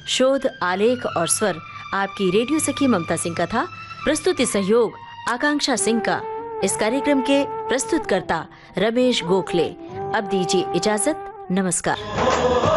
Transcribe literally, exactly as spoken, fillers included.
शोध, आलेख और स्वर आपकी रेडियो सखी ममता सिंह का था। प्रस्तुति सहयोग आकांक्षा सिंह का। इस कार्यक्रम के प्रस्तुतकर्ता रमेश गोखले। अब दीजिए इजाजत। नमस्कार।